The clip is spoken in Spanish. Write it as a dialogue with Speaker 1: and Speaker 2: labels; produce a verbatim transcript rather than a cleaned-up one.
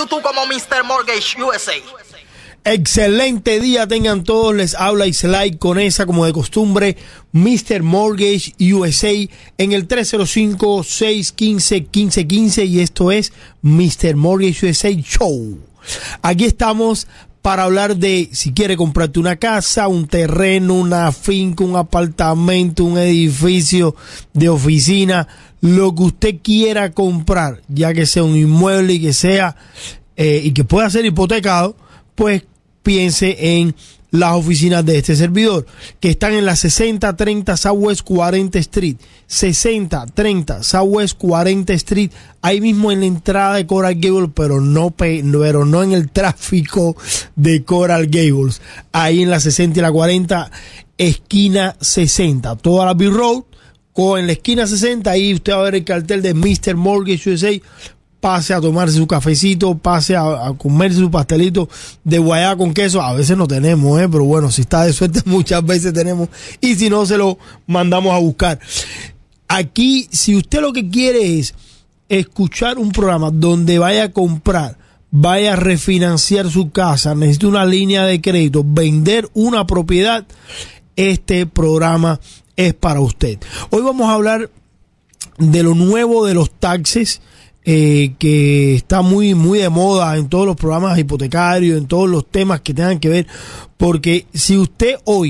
Speaker 1: YouTube como mister Mortgage U S A.
Speaker 2: Excelente día tengan todos, les habla Islay Conesa como de costumbre, mister Mortgage U S A en el tres cero cinco, seis uno cinco, uno cinco uno cinco y esto es mister Mortgage U S A Show. Aquí estamos para hablar de si quiere comprarte una casa, un terreno, una finca, un apartamento, un edificio de oficina, lo que usted quiera comprar, ya que sea un inmueble y que sea eh, y que pueda ser hipotecado, pues piense en las oficinas de este servidor, que están en la sesenta treinta Southwest cuarenta Street, sesenta treinta Southwest cuarenta Street, ahí mismo en la entrada de Coral Gables, pero no, pero no en el tráfico de Coral Gables, ahí en la sesenta y la cuarenta, esquina sesenta, toda la Bill Road, en la esquina sesenta, ahí usted va a ver el cartel de mister Mortgage U S A. Pase a tomarse su cafecito, pase a, a comerse su pastelito de guayaba con queso. A veces no tenemos, ¿eh? Pero bueno, si está de suerte muchas veces tenemos. Y si no, se lo mandamos a buscar. Aquí, si usted lo que quiere es escuchar un programa donde vaya a comprar, vaya a refinanciar su casa, necesita una línea de crédito, vender una propiedad, este programa es para usted. Hoy vamos a hablar de lo nuevo de los taxes. Eh, que está muy muy de moda en todos los programas hipotecarios, en todos los temas que tengan que ver, porque si usted hoy